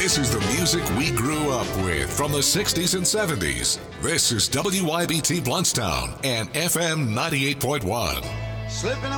This is the music we grew up with from the 60s and 70s. This is WYBT Bluntstown and FM 98.1. Slipping